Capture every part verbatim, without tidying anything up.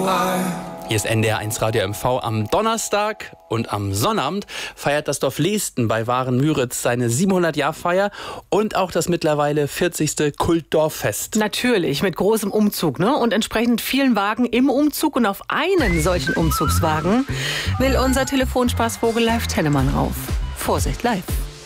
Hier ist N D R eins Radio M V. Am Donnerstag und am Sonnabend feiert das Dorf Leesten bei Waren-Müritz seine siebenhundert-Jahr-Feier und auch das mittlerweile vierzigste Kultdorffest. Natürlich, mit großem Umzug, ne? Und entsprechend vielen Wagen im Umzug. Und auf einen solchen Umzugswagen will unser Telefonspaßvogel Live Tennemann rauf. Vorsicht, live.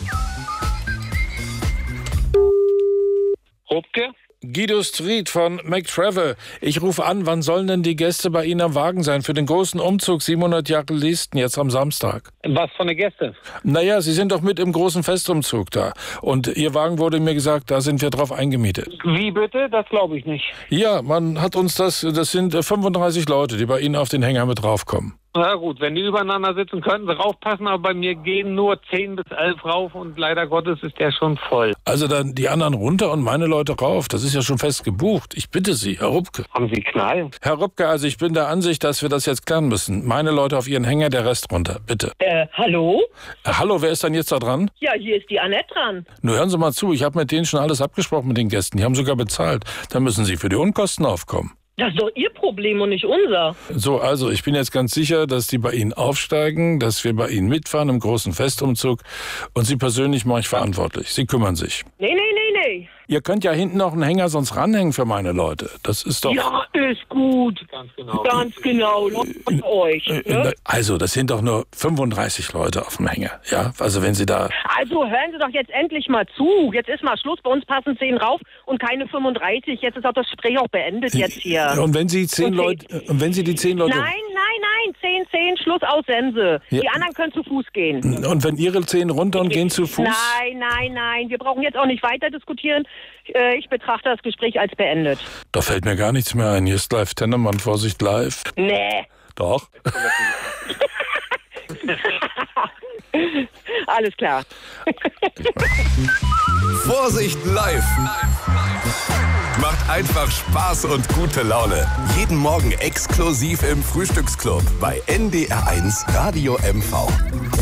Rupke? Guido Street von McTravel. Ich rufe an, wann sollen denn die Gäste bei Ihnen am Wagen sein für den großen Umzug siebenhundert Jahre Leesten jetzt am Samstag? Was von den Gästen? Naja, Sie sind doch mit im großen Festumzug da. Und Ihr Wagen wurde mir gesagt, da sind wir drauf eingemietet. Wie bitte? Das glaube ich nicht. Ja, man hat uns das, das sind fünfunddreißig Leute, die bei Ihnen auf den Hänger mit draufkommen. Na gut, wenn die übereinander sitzen, könnten sie raufpassen, aber bei mir gehen nur zehn bis elf rauf und leider Gottes ist der schon voll. Also dann die anderen runter und meine Leute rauf. Das ist ja schon fest gebucht. Ich bitte Sie, Herr Rupke. Haben Sie Knall? Herr Rupke, also ich bin der Ansicht, dass wir das jetzt klären müssen. Meine Leute auf Ihren Hänger, der Rest runter, bitte. Äh, hallo? Äh, hallo, wer ist denn jetzt da dran? Ja, hier ist die Annette dran. Nur hören Sie mal zu, ich habe mit denen schon alles abgesprochen mit den Gästen. Die haben sogar bezahlt. Da müssen Sie für die Unkosten aufkommen. Das ist doch Ihr Problem und nicht unser. So, also ich bin jetzt ganz sicher, dass die bei Ihnen aufsteigen, dass wir bei Ihnen mitfahren im großen Festumzug. Und Sie persönlich mache ich verantwortlich. Sie kümmern sich. Nee, nee, nee, nee. Ihr könnt ja hinten noch einen Hänger sonst ranhängen für meine Leute. Das ist doch... Ja, ist gut. Ganz genau. Ganz genau. Von euch. Ne? Also, das sind doch nur fünfunddreißig Leute auf dem Hänger. Ja, also wenn Sie da... Also hören Sie doch jetzt endlich mal zu. Jetzt ist mal Schluss. Bei uns passen zehn rauf und keine fünfunddreißig. Jetzt ist auch das Gespräch auch beendet jetzt hier. Und wenn Sie zehn Okay. Leute... Und wenn Sie die zehn Leute... Nein, nein, nein. zehn, zehn, Schluss aus Sense. Ja. Die anderen können zu Fuß gehen. Und wenn Ihre zehn runter und gehen zu Fuß... Nein, nein, nein. Wir brauchen jetzt auch nicht weiter diskutieren. Äh, Ich betrachte das Gespräch als beendet. Da fällt mir gar nichts mehr ein. Hier ist Live Tennemann, Vorsicht live. Nee. Doch. Alles klar. Vorsicht live. Macht einfach Spaß und gute Laune. Jeden Morgen exklusiv im Frühstücksclub bei N D R eins Radio M V.